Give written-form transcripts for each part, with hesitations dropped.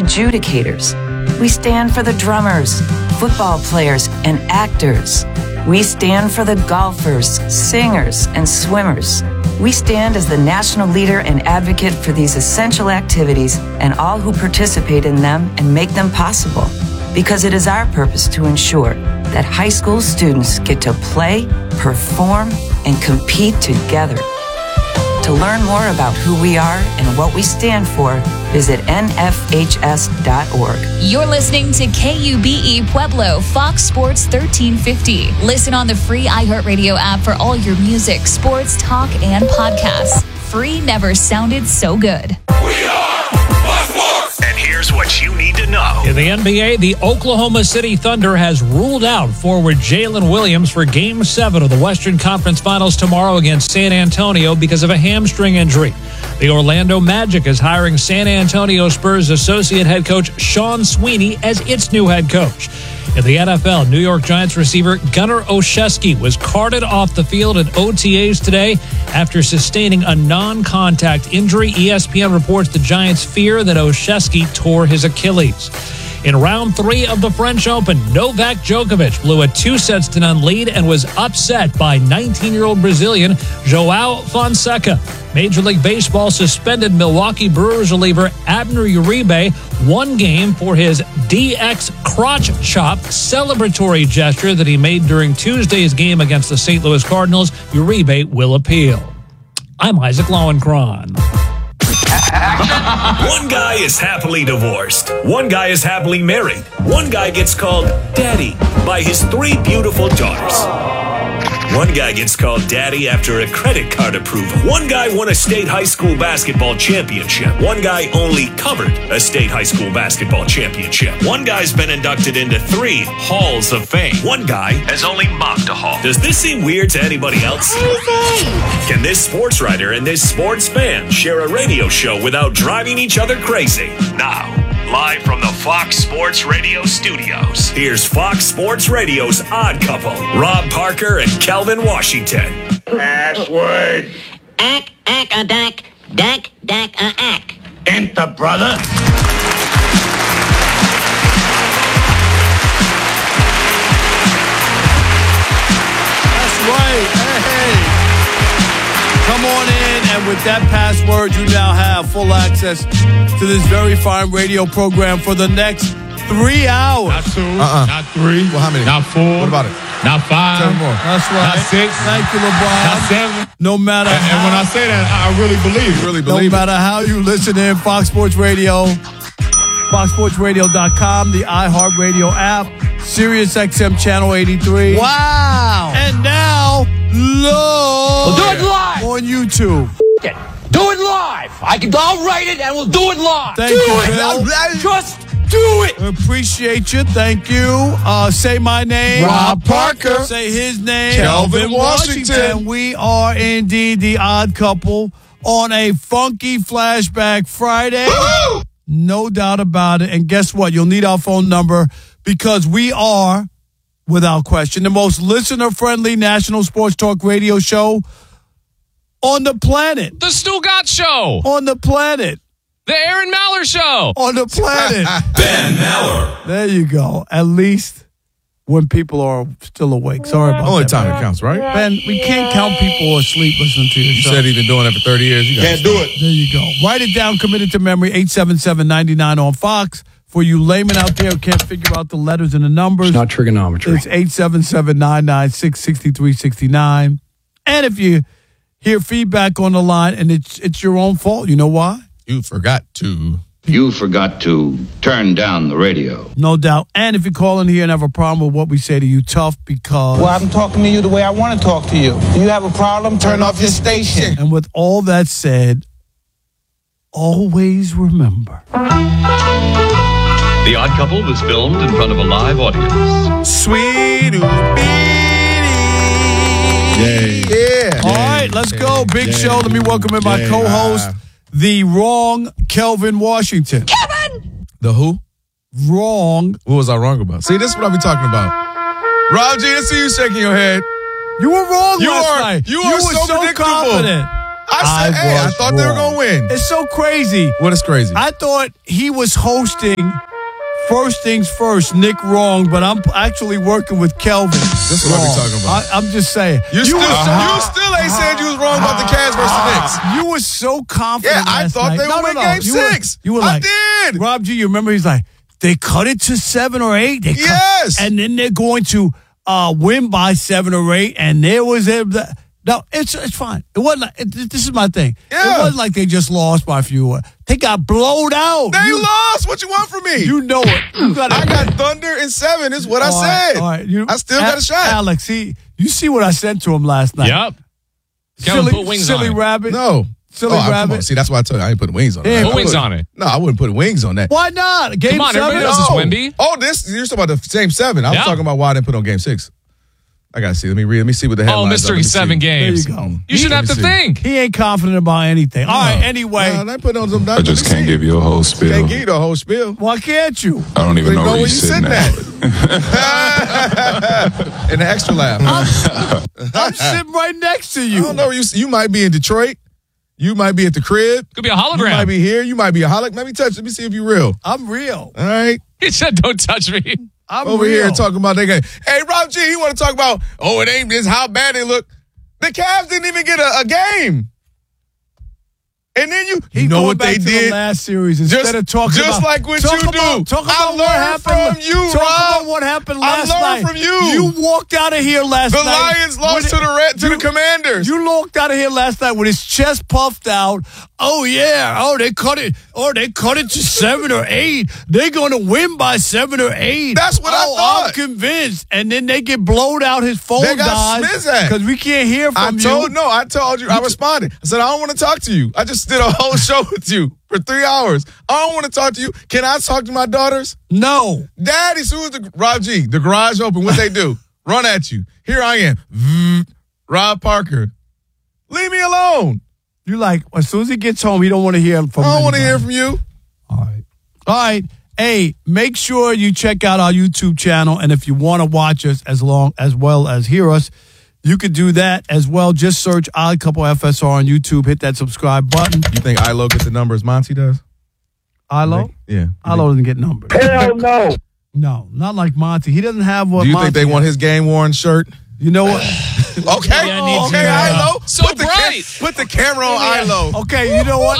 adjudicators. We stand for the drummers, football players, and actors. We stand for the golfers, singers, and swimmers. We stand as the national leader and advocate for these essential activities and all who participate in them and make them possible. Because it is our purpose to ensure that high school students get to play, perform, and compete together. To learn more about who we are and what we stand for, visit nfhs.org. You're listening to KUBE Pueblo, Fox Sports 1350. Listen on the free iHeartRadio app for all your music, sports, talk, and podcasts. Free never sounded so good. We are Fox Sports! And here's what you need to know. In the NBA, the Oklahoma City Thunder has ruled out forward Jalen Williams for Game 7 of the Western Conference Finals tomorrow against San Antonio because of a hamstring injury. The Orlando Magic is hiring San Antonio Spurs associate head coach Sean Sweeney as its new head coach. In the NFL, New York Giants receiver Gunnar Olszewski was carted off the field at OTAs today after sustaining a non-contact injury. ESPN reports the Giants fear that Olszewski tore his Achilles. In round 3 of the French Open, Novak Djokovic blew a 2-0 lead and was upset by 19-year-old Brazilian João Fonseca. Major League Baseball suspended Milwaukee Brewers reliever Abner Uribe 1 game for his DX crotch chop celebratory gesture that he made during Tuesday's game against the St. Louis Cardinals. Uribe will appeal. I'm Isaac Lowenkron. One guy is happily divorced. One guy is happily married. One guy gets called Daddy by his 3 beautiful daughters. One guy gets called Daddy after a credit card approval. One guy won a state high school basketball championship. One guy only covered a state high school basketball championship. One guy's been inducted into 3 halls of fame. One guy has only mocked a hall. Does this seem weird to anybody else? Can this sports writer and this sports fan share a radio show without driving each other crazy? Now, live from the Fox Sports Radio studios, here's Fox Sports Radio's Odd Couple, Rob Parker and Kelvin Washington. Password. Ack-a-dack, dack-dack-a-ack. Enter, brother. That's right. Hey. Come on in, and with that password, you now have full access to this very fine radio program for the next 3 hours. Not 2, not 3. Well, how many? Not 4. What about it? Not 5. 7 more. That's right. Not 6. Thank you, LeBron. Not 7. No matter And when I say that, I really believe it. No matter how you listen in, Fox Sports Radio, foxsportsradio.com, the iHeartRadio app, Sirius XM Channel 83. Wow. And now, We'll do it live on YouTube. Do it live. I'll write it and we'll do it live. Thank you, Bill. Just do it. Appreciate you. Thank you. Say my name. Rob Parker. Say his name. Kelvin Washington. And we are indeed the Odd Couple on a funky Flashback Friday. Woo-hoo! No doubt about it. And guess what? You'll need our phone number because we are, without question, the most listener-friendly national sports talk radio show on the planet. The Stu Gott Show. On the planet. The Aaron Maller Show. On the planet. Ben Maller. There you go. At least when people are still awake. Sorry about Only that. time it counts, right? Ben, we can't count people asleep listening to your You show. said he's been doing it for 30 years. You Can't do it. There you go. Write it down. Commit it to memory. 877-99 on Fox. For you laymen out there who can't figure out the letters and the numbers. It's not trigonometry. It's 877-996-6369. And if you hear feedback on the line and it's your own fault, you know why? You forgot to turn down the radio. No doubt. And if you call in here and have a problem with what we say to you, tough because... Well, I'm talking to you the way I want to talk to you. Do you have a problem? Turn off your station. And with all that said, always remember. The Odd Couple was filmed in front of a live audience. Sweet Yeah. All right, let's go. Big show. Let me welcome in my co-host, the wrong Kelvin Washington. Kevin! The who? Wrong. What was I wrong about? See, this is what I be talking about. Rob G, I see you shaking your head. You were wrong last night. You are so predictable. confident. I thought they were going to win. It's so crazy. What is crazy? I thought he was hosting First Things First, Nick wrong, but I'm actually working with Kelvin. This is what we're talking about. I'm just saying. You still ain't said you was wrong about the Cavs versus Knicks. You were so confident. Yeah, I thought they would win Game 6. You were like, I did. Rob G, you remember he's like, they cut it to 7 or 8. Yes. And then they're going to win by 7 or 8. And there was no, it's fine. It wasn't like, this is my thing. Yeah. It wasn't like they just lost by a few. They got blowed out. They lost. What you want from me? You know it. I got Thunder in 7 is what I said. All right. I still got a shot. Alex, you see what I sent to him last night. Yep. Kevin put wings on it. Silly rabbit. No. Silly rabbit. See, that's why I told you I ain't putting wings on it. Put wings on it. No, I wouldn't put wings on that. Why not? Game Come on, 7? everybody knows it's Wemby. Oh, you're talking about the same 7. I was talking about why I didn't put on Game 6. I got to see. Let me see what the headlines are. Mystery 7 games. There you go. You should have to think. He ain't confident about anything. All right, anyway. No, I put on some. I just can't give you a whole spiel. Can't give you the whole spiel. Why can't you? I don't even know where you're sitting at. In the extra lab. I'm sitting right next to you. I don't know. You might be in Detroit. You might be at the crib. Could be a hologram. You might be here. You might be a hologram. Let me see if you're real. I'm real. All right. He said, "Don't touch me." I'm over real. here talking about their game. Hey, Rob G, you want to talk about? Oh, it ain't this. How bad they look. The Cavs didn't even get a game. And then you know what they did last series instead of talking just about, like what you do. Talk about I learned from you, Rob. Talk about what happened last night. I learned from you. You walked out of here last night. The Lions lost to the Commanders. You walked out of here last night with his chest puffed out. Oh yeah. Oh, they cut it. Oh, they cut it to 7 or 8. They're going to win by 7 or 8. That's what I thought. I'm convinced. And then they get blowed out. His phone dies because we can't hear from you. I told you. I responded. I said I don't want to talk to you. I just did a whole show with you for 3 hours. I don't want to talk to you. Can I talk to my daughters? No. Daddy, as soon as Rob G, the garage open, what they do? Run at you. Here I am. Rob Parker. Leave me alone. You like, as soon as he gets home, he don't want to hear from you. I don't want to hear from you. All right. Hey, make sure you check out our YouTube channel. And if you want to watch us as well as hear us, you could do that as well. Just search Odd Couple FSR on YouTube. Hit that subscribe button. You think Ilo gets the numbers Monty does? Ilo? Yeah. Ilo doesn't get numbers. Hell no. No, not like Monty. He doesn't have what Do you Monty think they want his game-worn shirt? You know what? Okay, Ilo. So bright. Put the camera on Ilo. Okay, you know what?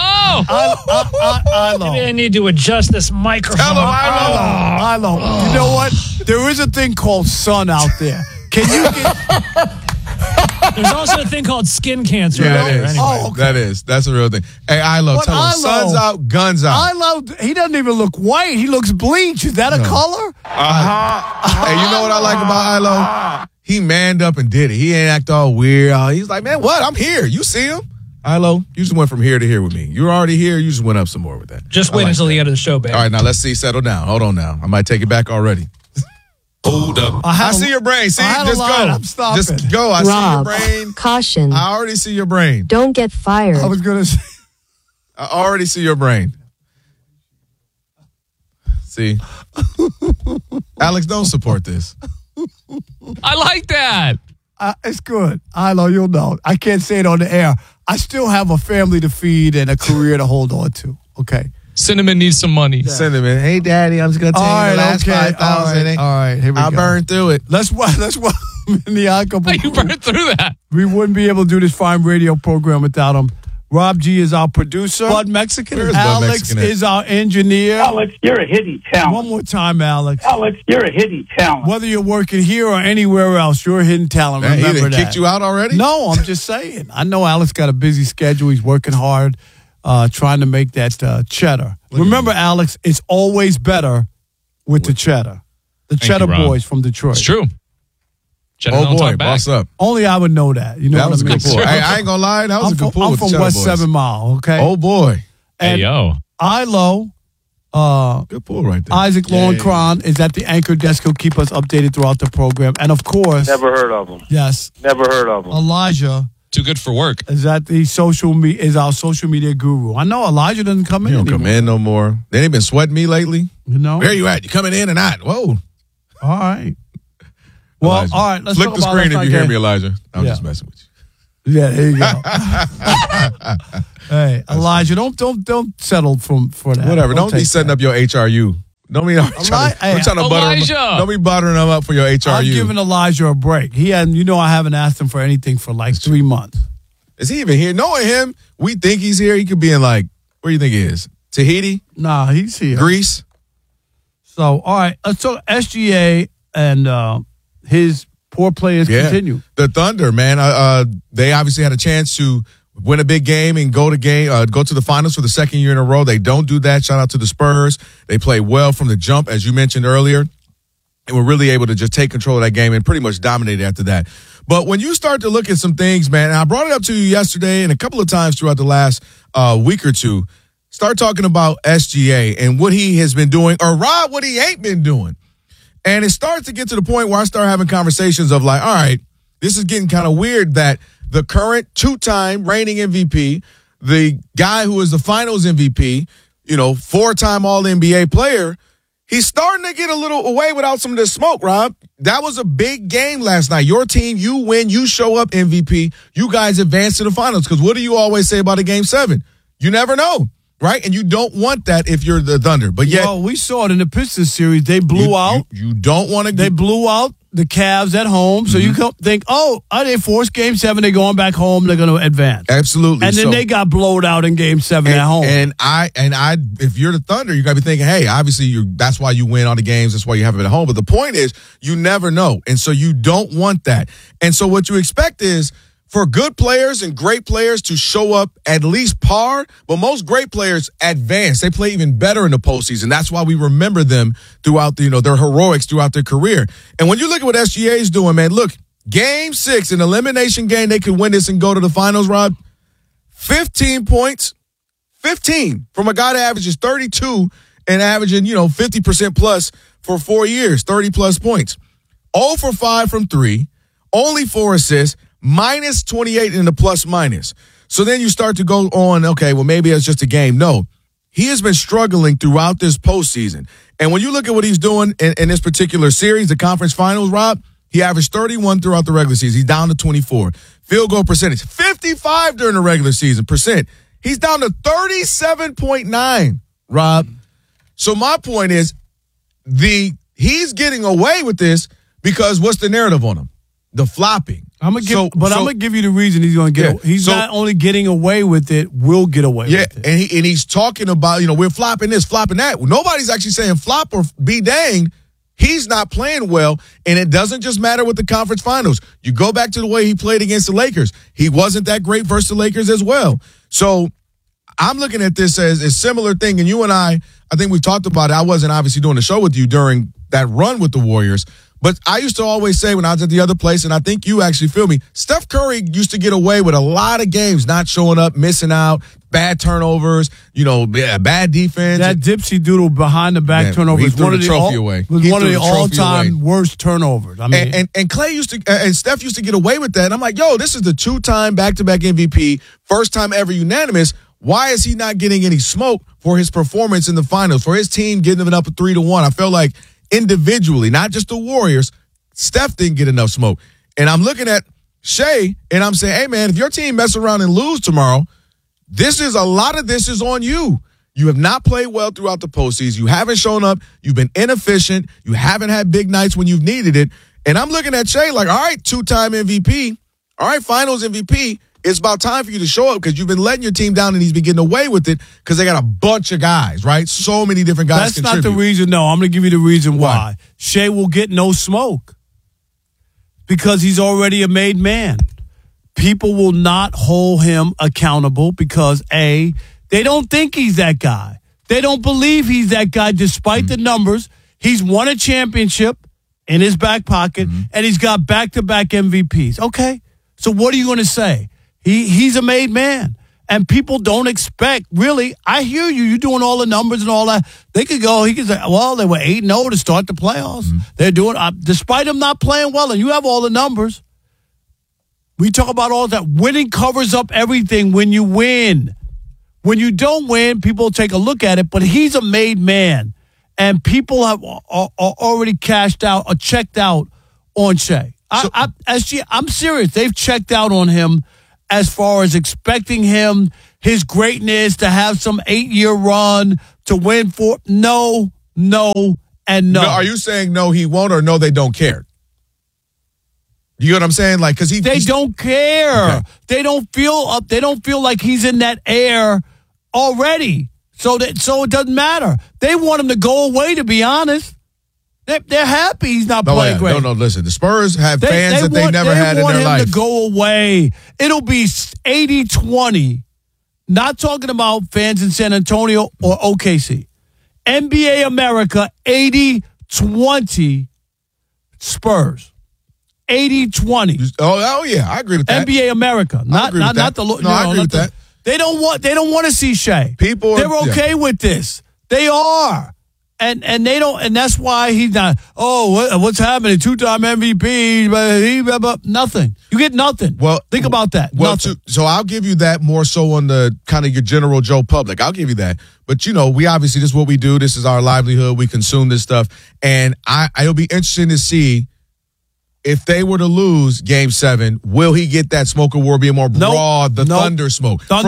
Ilo. Maybe I need to adjust this microphone. Tell him, Ilo. You know what? There is a thing called sun out there. Can you get... There's also a thing called skin cancer. Yeah, out there. that is. Anyway. Oh, okay. That's a real thing. Hey, Ilo, tell him sun's out, guns out. Ilo, he doesn't even look white. He looks bleach. Is that a color? Hey, you know what I like about Ilo? He manned up and did it. He ain't act all weird. He's like, man, what? I'm here. You see him? Ilo, you just went from here to here with me. You're already here. You just went up some more with that. Just wait until the end of the show, baby. All right, now let's see. Settle down. Hold on now. I might take it back already. Hold up. I see your brain. See, just go. I'm stopping. Just go. I Rob, see your brain. Caution. I already see your brain. Don't get fired. I was going to say. I already see your brain. See? Alex, don't support this. I like that. It's good. Ilo, you'll know. I can't say it on the air. I still have a family to feed and a career to hold on to. Okay. Cinnamon needs some money. Yeah. Cinnamon. Hey, Daddy, I'm just going to take the last 5,000. All right, here we go. I'll burn through it. Let's in the Odd Couple. You burned through that. We wouldn't be able to do this fine radio program without him. Rob G is our producer. Bud Mexican. Alex is our engineer. Alex, you're a hidden talent. One more time, Alex. Alex, you're a hidden talent. Whether you're working here or anywhere else, you're a hidden talent. Man, Remember he that. kicked you out already? No, I'm just saying. I know Alex got a busy schedule. He's working hard, trying to make that cheddar. Remember, Alex, it's always better with the cheddar. The Cheddar Boys from Detroit. It's true. Cheddar Oh, boy, boss up. Only I would know that. You know that what was I mean? a good pull. Hey, I ain't going to lie. That was a good pull. I'm with from the West Cheddar Boys. 7 Mile, okay? Oh, boy. Hey, yo. Ilo, good pull right there. Isaac Lowenkron is at the anchor desk. He'll keep us updated throughout the program. And, of course. Never heard of him. Yes. Never heard of him. Elijah. Too good for work. Is at the is our social media guru. I know Elijah doesn't come in He don't anymore. come in no more. They ain't been sweating me lately. You know? Where you at? You coming in or not? Whoa. All right. Well, Elijah. all right. Let's flick talk the about screen if last you hear night me, Elijah. I'm Yeah. just messing with you. Yeah, there you go. Hey, Elijah, don't settle for that. Whatever. Don't be setting up your HRU. Don't be trying to don't be buttering them up for your HRU. I'm giving Elijah a break. I haven't asked him for anything for like 3 months. Is he even here? Knowing him, we think he's here. He could be in where do you think he is? Tahiti? Nah, he's here. Greece? So, all right. Let's talk SGA and his poor players continue. The Thunder, man, they obviously had a chance to win a big game and go to the finals for the second year in a row. They don't do that. Shout out to the Spurs. They play well from the jump, as you mentioned earlier, and were really able to just take control of that game and pretty much dominate after that. But when you start to look at some things, man, and I brought it up to you yesterday and a couple of times throughout the last week or two, start talking about SGA and what he has been doing, or Rob, what he ain't been doing. And it starts to get to the point where I start having conversations of all right, this is getting kind of weird that the current 2-time reigning MVP, the guy who is the finals MVP, 4-time All-NBA player, he's starting to get a little away without some of this smoke, Rob. That was a big game last night. Your team, you win, you show up MVP. You guys advance to the finals. Because what do you always say about a Game 7? You never know, right? And you don't want that if you're the Thunder. But yet, we saw it in the Pistons series. They blew out. You don't want to. They blew out the Cavs at home. So you can think, they forced Game 7. They're going back home. They're going to advance. Absolutely. And then they got blowed out in Game 7 at home. And I, if you're the Thunder, you got to be thinking, hey, obviously that's why you win all the games. That's why you have it at home. But the point is, you never know. And so you don't want that. And so what you expect is for good players and great players to show up at least par, but most great players advance. They play even better in the postseason. That's why we remember them throughout their heroics throughout their career. And when you look at what SGA is doing, man, look, Game 6, an elimination game, they could win this and go to the finals, Rob. 15 points, 15 from a guy that averages 32 and averaging, 50% plus for 4 years, 30 plus points. 0 for 5 from 3, only 4 assists, minus 28 in the plus minus. So then you start to go on, okay, well, maybe it's just a game. No, he has been struggling throughout this postseason. And when you look at what he's doing in this particular series, the conference finals, Rob, he averaged 31 throughout the regular season. He's down to 24. Field goal percentage, 55 during the regular season percent. He's down to 37.9, Rob. So my point is he's getting away with this because what's the narrative on him? The flopping. I'm gonna give you the reason he's gonna get. He's not only getting away with it, will get away with it. And he's talking about we're flopping this, flopping that. Nobody's actually saying flop or be danged. He's not playing well, and it doesn't just matter with the conference finals. You go back to the way he played against the Lakers. He wasn't that great versus the Lakers as well. So I'm looking at this as a similar thing, and you and I think we've talked about it. I wasn't obviously doing the show with you during that run with the Warriors. But I used to always say when I was at the other place, and I think you actually feel me, Steph Curry used to get away with a lot of games not showing up, missing out, bad turnovers, bad defense. That dipsy doodle behind the back turnover was one of the all-time worst turnovers. I mean, and Clay and Steph used to get away with that. And I'm like, this is the 2-time back-to-back MVP, first time ever unanimous. Why is he not getting any smoke for his performance in the finals, for his team getting it up 3-1? I felt like individually, not just the Warriors, Steph didn't get enough smoke. And I'm looking at Shea, and I'm saying, hey, man, if your team mess around and lose tomorrow, a lot of this is on you. You have not played well throughout the postseason. You haven't shown up. You've been inefficient. You haven't had big nights when you've needed it. And I'm looking at Shea like, all right, 2-time MVP. All right, finals MVP. It's about time for you to show up because you've been letting your team down and he's been getting away with it because they got a bunch of guys, right? So many different guys. That's not the reason. No, I'm going to give you the reason why. Shea will get no smoke because he's already a made man. People will not hold him accountable because, A, they don't think he's that guy. They don't believe he's that guy despite the numbers. He's won a championship in his back pocket, and he's got back-to-back MVPs. Okay, so what are you going to say? He's a made man, and people don't expect, really, I hear you. You're doing all the numbers and all that. He could say, well, they were 8-0 to start the playoffs. They're doing, despite him not playing well, and you have all the numbers. We talk about all that. Winning covers up everything when you win. When you don't win, people take a look at it, but he's a made man, and people are already cashed out or checked out on Shea. I'm serious. They've checked out on him. as far as expecting him, his greatness, to have some 8-year run, to win for no, and no. Are you saying no, he won't, or no, they don't care? You know what I'm saying? Like, because they don't care. Okay. They don't feel like he's in that air already. So it doesn't matter. They want him to go away, to be honest. They're happy he's not playing great. No, listen. The Spurs have fans that they never had in their life. They want him to go away. It'll be 80-20. Not talking about fans in San Antonio or OKC. NBA America, 80-20 Spurs. 80-20. Oh yeah, I agree with that. NBA America. I agree with that. They don't want to see Shea. They're okay with this. They are. And they don't, and that's why he's not. Oh, what's happening? 2-time MVP, but nothing. You get nothing. Well, think about that. Well, so I'll give you that more so on the kind of your general Joe public. I'll give you that. But we obviously, this is what we do. This is our livelihood. We consume this stuff, and it'll be interesting to see if they were to lose Game 7. Will he get that smoke award? Being more broad, thunder smoke, from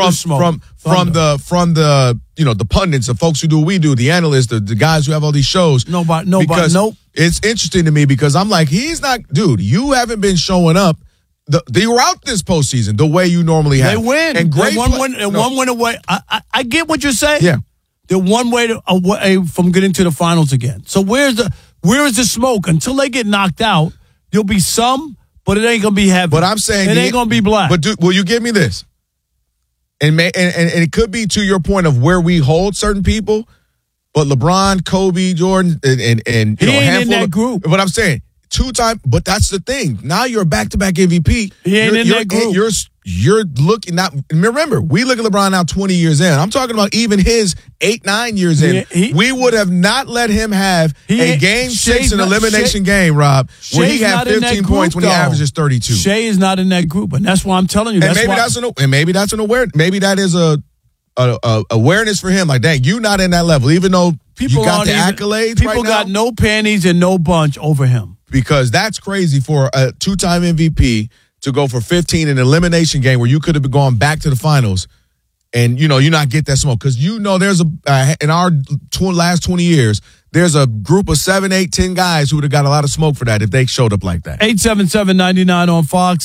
the the pundits, the folks who do what we do, the analysts, the guys who have all these shows. Nobody. It's interesting to me because I'm like, he's not, dude. You haven't been showing up throughout this postseason the way you normally have. They win, and great one win away. I get what you're saying. Yeah, they're one way away from getting to the finals again. So where is the smoke until they get knocked out? There'll be some, but it ain't gonna be heavy. But I'm saying it ain't gonna be black. But will you give me this? And it could be to your point of where we hold certain people, but LeBron, Kobe, Jordan, and he ain't in that group. But I'm saying 2-time. But that's the thing. Now you're a back-to-back MVP. He ain't in that group. You're looking now. Remember, we look at LeBron now 20 years in. I'm talking about even his 8-9 years in. We would have not let him have a Game 6 an elimination game, Rob, where he had 15 points when he averages 32. Shea is not in that group, and that's why I'm telling you. Maybe that's an awareness. Maybe that is a awareness for him. Like, dang, you not in that level, even though you got the accolades. People got no panties and no bunch over him. Because that's crazy for a 2-time MVP to go for 15 in an elimination game where you could have gone back to the finals and, you not get that smoke. Because, there's in our last 20 years, there's a group of 7, 8, 10 guys who would have got a lot of smoke for that if they showed up like that. 877-99 on Fox,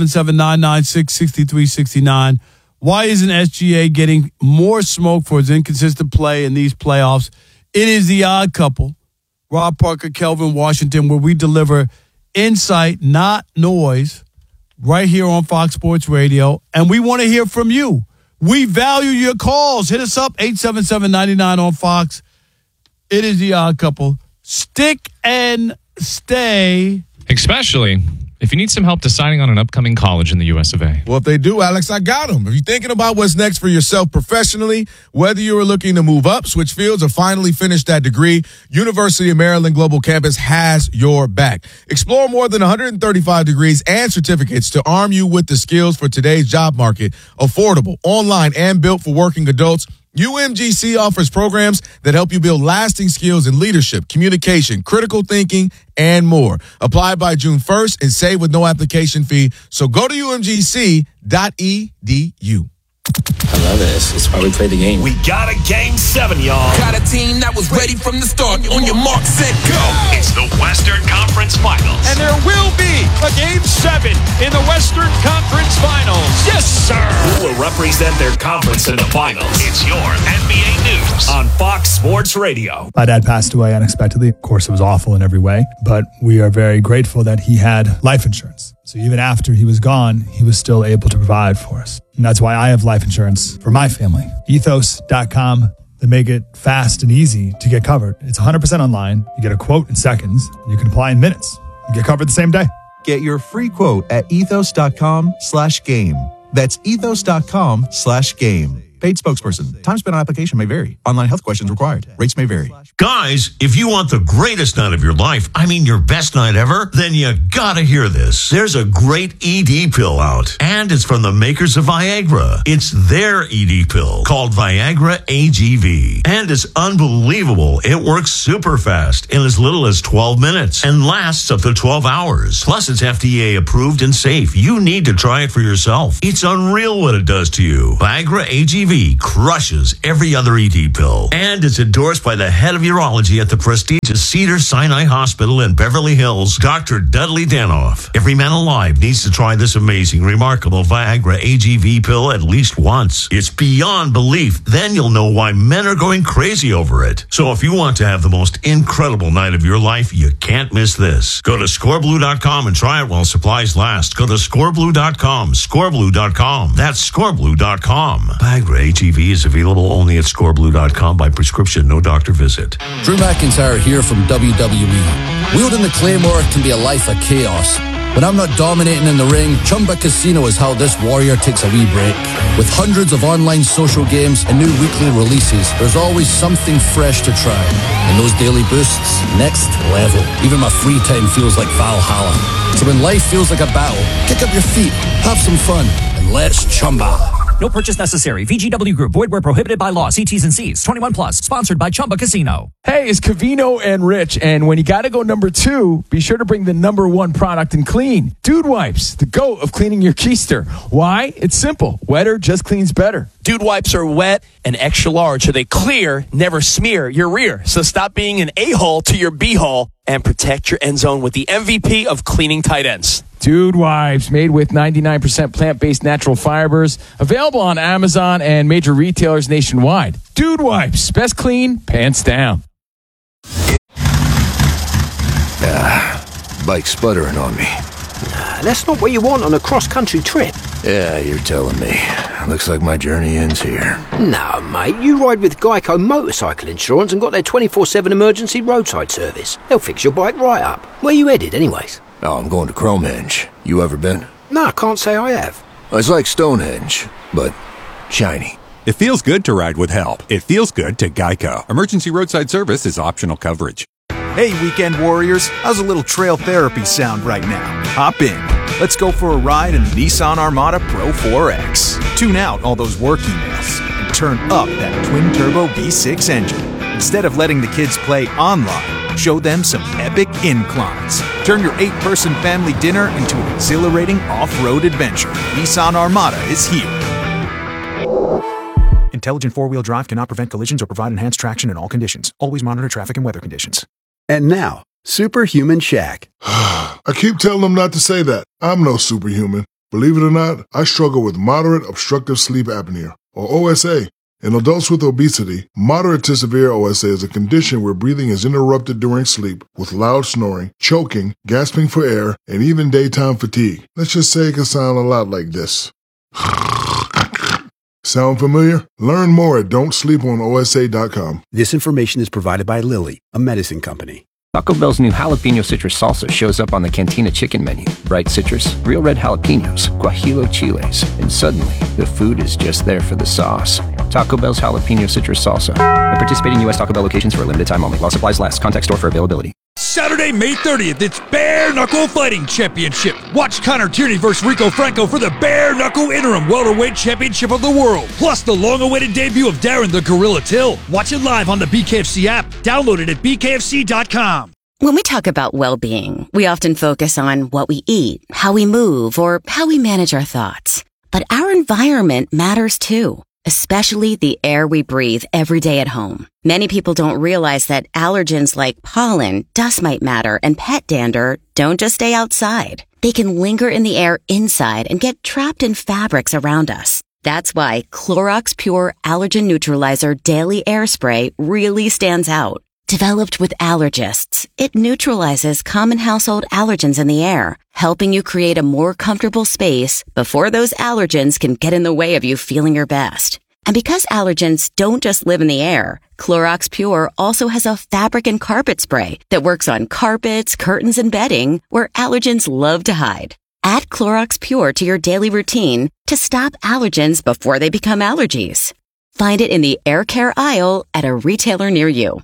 877-996-6369. Why isn't SGA getting more smoke for his inconsistent play in these playoffs? It is the odd couple, Rob Parker, Kelvin Washington, where we deliver insight, not noise, right here on Fox Sports Radio. And we want to hear from you. We value your calls. Hit us up, 877-99 on Fox. It is the odd couple. Stick and stay. Especially if you need some help deciding on an upcoming college in the US of A. Well, if they do, Alex, I got them. If you're thinking about what's next for yourself professionally, whether you are looking to move up, switch fields, or finally finish that degree, University of Maryland Global Campus has your back. Explore more than 135 degrees and certificates to arm you with the skills for today's job market. Affordable, online, and built for working adults. UMGC offers programs that help you build lasting skills in leadership, communication, critical thinking, and more. Apply by June 1st and save with no application fee. So go to umgc.edu. I love this. It's why we play the game. We got a Game 7, y'all. Got a team that was ready from the start. On your mark, set, go. It's the Western Conference Finals. And there will be a Game 7 in the Western Conference Finals. Yes, sir. Who will represent their conference in the finals? It's your NBA News on Fox Sports Radio. My dad passed away unexpectedly. Of course, it was awful in every way, but we are very grateful that he had life insurance. So even after he was gone, he was still able to provide for us. And that's why I have life insurance for my family. Ethos.com. They make it fast and easy to get covered. It's 100% online. You get a quote in seconds. And you can apply in minutes. You get covered the same day. Get your free quote at ethos.com/game. That's ethos.com/game. Paid spokesperson. Time spent on application may vary. Online health questions required. Rates may vary. Guys, if you want the greatest night of your life, I mean your best night ever, then you gotta hear this. There's a great ED pill out, and it's from the makers of Viagra. It's their ED pill called Viagra AGV, and it's unbelievable. It works super fast in as little as 12 minutes and lasts up to 12 hours. Plus, it's FDA approved and safe. You need to try it for yourself. It's unreal what it does to you. Viagra AGV crushes every other ED pill, and it's endorsed by the head of urology at the prestigious Cedars-Sinai Hospital in Beverly Hills, Dr. Dudley Danoff. Every man alive needs to try this amazing, remarkable Viagra AGV pill at least once. It's beyond belief. Then you'll know why men are going crazy over it. So if you want to have the most incredible night of your life, you can't miss this. Go to scoreblue.com and try it while supplies last. Go to scoreblue.com, scoreblue.com. That's scoreblue.com. Viagra AGV is available only at scoreblue.com by prescription, no doctor visit. Drew McIntyre here from WWE. Wielding the Claymore can be a life of chaos. When I'm not dominating in the ring, Chumba Casino is how this warrior takes a wee break. With hundreds of online social games and new weekly releases, there's always something fresh to try. And those daily boosts, next level. Even my free time feels like Valhalla. So when life feels like a battle, kick up your feet, have some fun, and let's Chumba. No purchase necessary. VGW Group. Void where prohibited by law. See T's and C's. 21 plus. Sponsored by Chumba Casino. Hey, it's Covino and Rich. And when you got to go number 2, be sure to bring the number 1 product in clean. Dude Wipes, the GOAT of cleaning your keister. Why? It's simple. Wetter just cleans better. Dude Wipes are wet and extra large, so they clear, never smear your rear. So stop being an a-hole to your b-hole and protect your end zone with the MVP of cleaning tight ends. Dude Wipes, made with 99% plant-based natural fibers. Available on Amazon and major retailers nationwide. Dude Wipes, best clean, pants down. Bike's sputtering on me. That's not what you want on a cross-country trip. Yeah, you're telling me. Looks like my journey ends here. No, mate, you ride with Geico Motorcycle Insurance and got their 24/7 emergency roadside service. They'll fix your bike right up. Where you headed, anyways? Oh, I'm going to Cromehenge. You ever been? No, I can't say I have. It's like Stonehenge, but shiny. It feels good to ride with help. It feels good to Geico. Emergency roadside service is optional coverage. Hey, weekend warriors, how's a little trail therapy sound right now? Hop in. Let's go for a ride in the Nissan Armada Pro 4X. Tune out all those work emails and turn up that twin-turbo V6 engine. Instead of letting the kids play online, show them some epic inclines. Turn your 8-person family dinner into an exhilarating off-road adventure. Nissan Armada is here. Intelligent four-wheel drive cannot prevent collisions or provide enhanced traction in all conditions. Always monitor traffic and weather conditions. And now, Superhuman Shaq. I keep telling them not to say that. I'm no superhuman. Believe it or not, I struggle with moderate obstructive sleep apnea, or OSA. In adults with obesity, moderate to severe OSA is a condition where breathing is interrupted during sleep with loud snoring, choking, gasping for air, and even daytime fatigue. Let's just say it can sound a lot like this. Sound familiar? Learn more at don'tsleeponosa.com. This information is provided by Lilly, a medicine company. Taco Bell's new jalapeno citrus salsa shows up on the Cantina chicken menu. Bright citrus, real red jalapenos, guajillo chiles, and suddenly the food is just there for the sauce. Taco Bell's jalapeno citrus salsa. At participating U.S. Taco Bell locations for a limited time only. While supplies last. Contact store for availability. Saturday, May 30th, it's Bare Knuckle Fighting Championship. Watch Connor Tierney versus Rico Franco for the Bare Knuckle Interim Welterweight Championship of the World. Plus the long-awaited debut of Darren the Gorilla Till. Watch it live on the BKFC app. Download it at bkfc.com. When we talk about well-being, we often focus on what we eat, how we move, or how we manage our thoughts. But our environment matters too, especially the air we breathe every day at home. Many people don't realize that allergens like pollen, dust mite matter, and pet dander don't just stay outside. They can linger in the air inside and get trapped in fabrics around us. That's why Clorox Pure Allergen Neutralizer Daily Air Spray really stands out. Developed with allergists, it neutralizes common household allergens in the air, helping you create a more comfortable space before those allergens can get in the way of you feeling your best. And because allergens don't just live in the air, Clorox Pure also has a fabric and carpet spray that works on carpets, curtains, and bedding where allergens love to hide. Add Clorox Pure to your daily routine to stop allergens before they become allergies. Find it in the air care aisle at a retailer near you.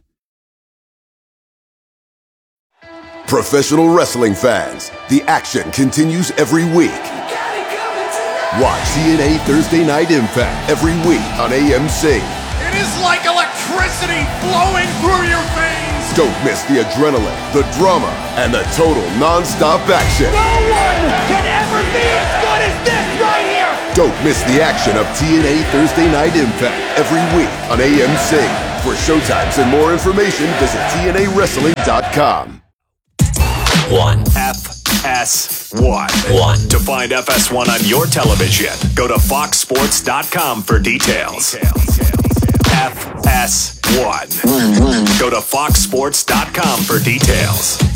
Professional wrestling fans, the action continues every week. Watch TNA Thursday Night Impact every week on AMC. It is like electricity flowing through your veins. Don't miss the adrenaline, the drama, and the total non-stop action. No one can ever be as good as this right here. Don't miss the action of TNA Thursday Night Impact every week on AMC. For showtimes and more information, visit TNAWrestling.com. FS1. To find FS1 on your television, go to foxsports.com for details. FS1. Go to foxsports.com for details.